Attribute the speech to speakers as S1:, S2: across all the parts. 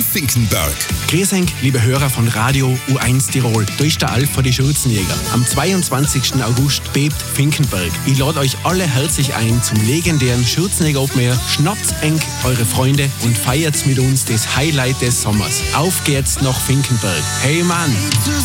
S1: Finkenberg.
S2: Grüß euch, liebe Hörer von Radio U1 Tirol. Da ist der Alf von die Schürzenjäger. Am 22. August bebt Finkenberg. Ich lade euch alle herzlich ein zum legendären Schürzenjäger Open Air. Schnappt eng eure Freunde und feiert mit uns das Highlight des Sommers. Auf geht's nach Finkenberg. Hey Mann!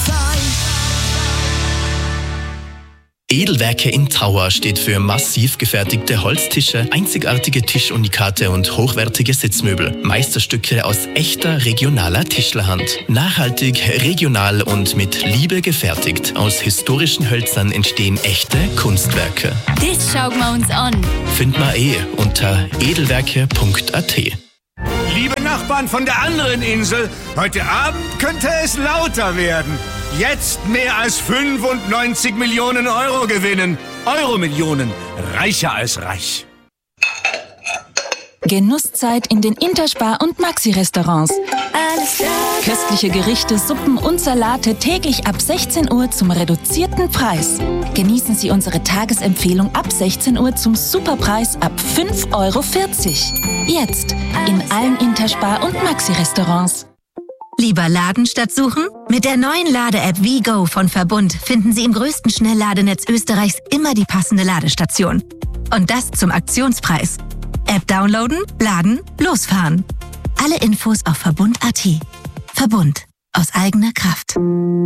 S3: Edelwerke in Trauer steht für massiv gefertigte Holztische, einzigartige Tischunikate und hochwertige Sitzmöbel. Meisterstücke aus echter regionaler Tischlerhand. Nachhaltig, regional und mit Liebe gefertigt. Aus historischen Hölzern entstehen echte Kunstwerke.
S4: Das schauen wir uns an.
S3: Findet man unter edelwerke.at.
S5: Liebe Nachbarn von der anderen Insel, heute Abend könnte es lauter werden. Jetzt mehr als 95 Millionen Euro gewinnen. Euro-Millionen. Reicher als reich.
S6: Genusszeit in den Interspar- und Maxi-Restaurants. Köstliche Gerichte, Suppen und Salate täglich ab 16 Uhr zum reduzierten Preis. Genießen Sie unsere Tagesempfehlung ab 16 Uhr zum Superpreis ab 5,40 Euro. Jetzt in allen Interspar- und Maxi-Restaurants.
S7: Lieber laden statt suchen? Mit der neuen Lade-App WeGo von Verbund finden Sie im größten Schnellladenetz Österreichs immer die passende Ladestation. Und das zum Aktionspreis. App downloaden, laden, losfahren. Alle Infos auf Verbund.at. Verbund. Aus eigener Kraft.